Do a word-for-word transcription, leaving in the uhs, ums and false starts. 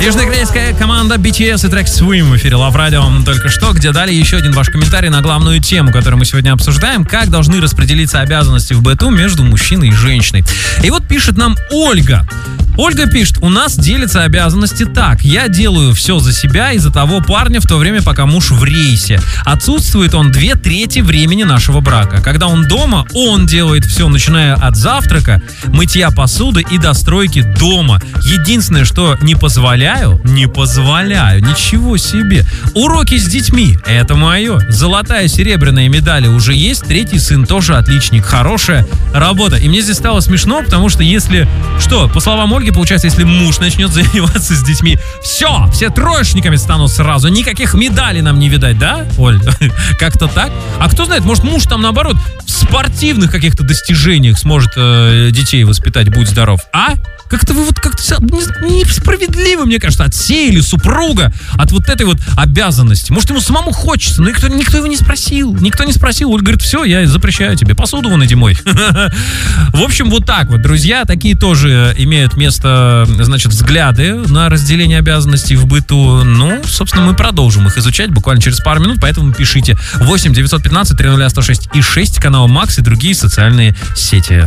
Южнокорейская команда би ти эс и трек Swim в эфире Love Radio только что, где дали еще один ваш комментарий на главную тему, которую мы сегодня обсуждаем, как должны распределиться обязанности в быту между мужчиной и женщиной. И вот пишет нам Ольга. Ольга пишет: у нас делятся обязанности так. Я делаю все за себя и за того парня в то время, пока муж в рейсе. Отсутствует он две трети времени нашего брака. Когда он дома, он делает все, начиная от завтрака, мытья посуды и достройки дома. Единственное, что не позволяю, не позволяю, ничего себе. Уроки с детьми — это мое. Золотая, серебряная медали уже есть. Третий сын тоже отличник. Хорошая работа. И мне здесь стало смешно, потому что если, что, по словам Ольги, получается, если муж начнет заниматься с детьми, все, все троечниками станут сразу, никаких медалей нам не видать, да, Оль? Как-то так? А кто знает, может, муж там, наоборот, в спортивных каких-то достижениях сможет э, детей воспитать, будь здоров, а? Как-то вы вот как-то несправедливо, мне кажется, отсеяли супруга от вот этой вот обязанности. Может, ему самому хочется, но никто, никто его не спросил. Никто не спросил. Оль говорит: все, я запрещаю тебе, посуду вон иди мой. В общем, вот так вот, друзья. Такие тоже имеют место, значит, взгляды на разделение обязанностей в быту. Ну, собственно, мы продолжим их изучать буквально через пару минут, поэтому пишите восемь девятьсот пятнадцать триста сто шесть и шесть, канал Макс и другие социальные сети.